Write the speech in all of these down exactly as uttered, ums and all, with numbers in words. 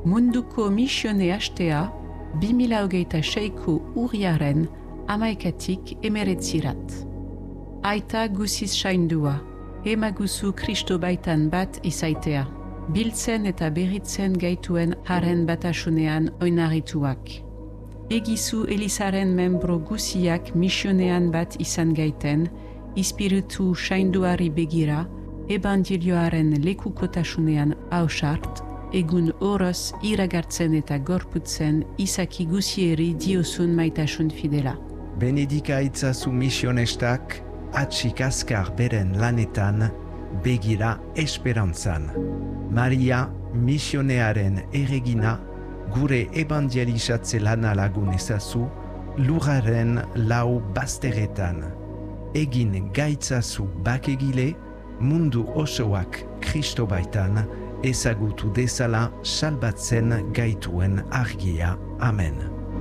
Munduko misione hastea, bi mila hogeita seiko urriaren hamaikatik emeretzirat. Aita guziz saindua, emaguzu Kristo baitan bat izaitea, biltzen eta berritzen gaituen haren batasunean oinarrituak. Egizu Elizaren membro guziak misionean bat izan gaiten, ispiritu sainduari begira, ebangelioaren lekukotasunean hausart, egun oroz iragartzen eta gorputzen izaki guzieri diozun maitasun fidela. Benedika itzazu misionestak, atxik azkar beren lanetan, begira esperantzan. Maria, misionearen erregina, gure evangelizatze lana lagun ezazu, lurraren lau bazteretan. Egin gaitzazu bakegile, mundu osoak Kristo baitan, ezagutu dezala salbatzen gaituen argia. Amen.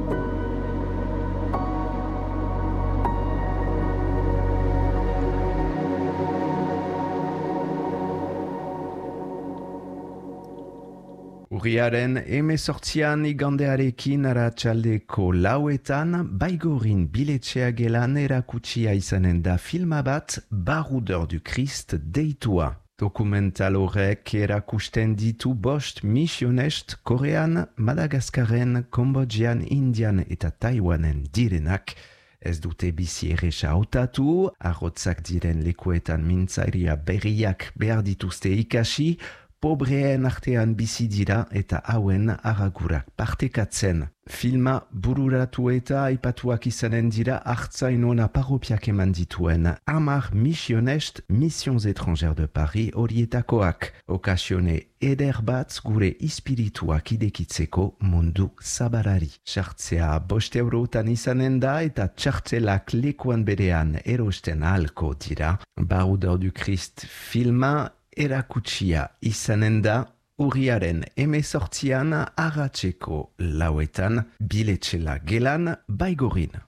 Urriaren hemezortzian igandearekin arratsaldeko lauetan, Baigorin biletxea gelan erakutsia izanen da filma bat Baroudeur du Christ deitua. Dokumental horrek erakusten ditu bost misionest Korean, Madagaskaren, Kambodjan, Indian eta Taiwanen direnak. Ez dute bizi erresa hautatu, arrotzak diren lekuetan mintzairia berriak behar dituzte ikasi, pobreen artean bizi dira eta hauen aragurak partekatzen. Filma bururatu eta aipatuak izanen dira hartzainona paropiak eman dituen hamar misionest Missions Étrangères de Paris horietakoak. Okasione eder bat gure ispirituak idekitzeko mundu zabarari. Txartzea bost eurotan izanen da eta txartzelak lekuan berean erosten ahalko dira. Baroudeur du Christ filma erakutsia izanen da urriaren hemezortzian arratseko lauetan biletxela gelan Baigorin.